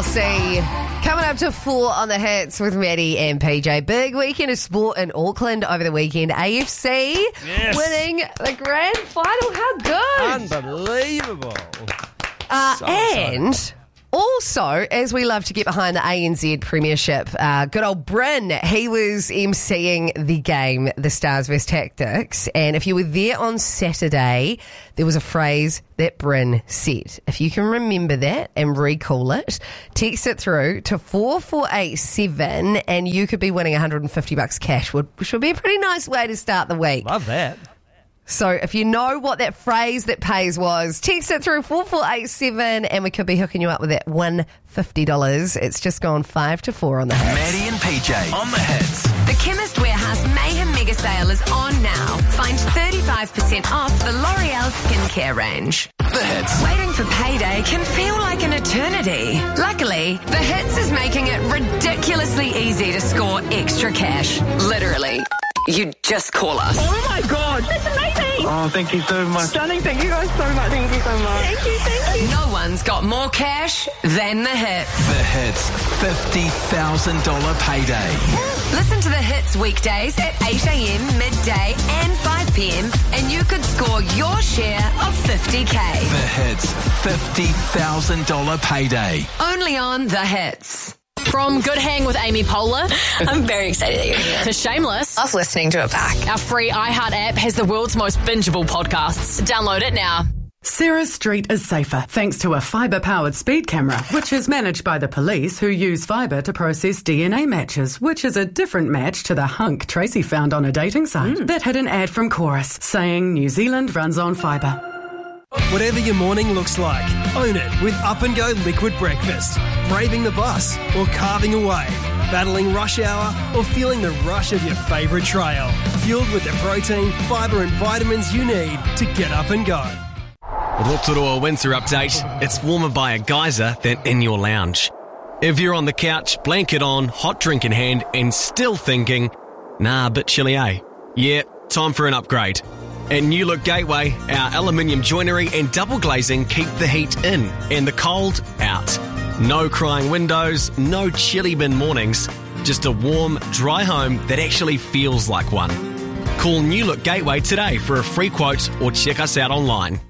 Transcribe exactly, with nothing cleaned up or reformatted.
C. Coming up to four on the hits with Maddie and P J. Big weekend of sport in Auckland over the weekend. A F C yes. winning the grand final. How good. Unbelievable. Uh, so and... exciting. Also, as we love to get behind the A N Z Premiership, uh, good old Bryn, he was emceeing the game, the Stars versus Tactics. And if you were there on Saturday, there was a phrase that Bryn said. If you can remember that and recall it, text it through to four four eight seven and you could be winning one hundred fifty bucks cash, which would be a pretty nice way to start the week. Love that. So if you know what that phrase that pays was, text it through four four eight seven and we could be hooking you up with that one hundred fifty dollars. It's just gone five to four on the hits. Maddie and P J on the hits. The Chemist Warehouse Mayhem Mega Sale is on now. Find thirty-five percent off the L'Oreal skincare range. The hits. Waiting for payday can feel like an eternity. Luckily, The Hits is making it ridiculously easy to score extra cash. Literally. You just call us. Oh my God, that's amazing. Oh, thank you so much. Stunning, thank you guys so much. Thank you so much. Thank you, thank you. No one's got more cash than The Hits. The Hits, fifty thousand dollars payday. Listen to The Hits weekdays at eight a.m, midday and five p.m. and you could score your share of fifty K. The Hits, fifty thousand dollars payday. Only on The Hits. From Good Hang with Amy Poehler I'm very excited that you're here. to Shameless, Love listening to it back. our free iHeart app has the world's most bingeable podcasts. Download it now. Sarah Street is safer thanks to a fibre-powered speed camera, which is managed by the police who use fibre to process D N A matches, which is a different match to the hunk Tracy found on a dating site. Mm. That had an ad from Chorus saying New Zealand runs on fibre. Whatever your morning looks like, own it with Up and Go Liquid Breakfast. Braving the bus or carving a wave, battling rush hour or feeling the rush of your favourite trail. Fueled with the protein, fibre and vitamins you need to get up and go. Rotorua winter update. It's warmer by a geyser than in your lounge. If you're on the couch, blanket on, hot drink in hand and still thinking, nah, a bit chilly, eh? Yeah, time for an upgrade. At New Look Gateway, our aluminium joinery and double glazing keep the heat in and the cold out. No crying windows, no chilly bin mornings, just a warm, dry home that actually feels like one. Call New Look Gateway today for a free quote or check us out online.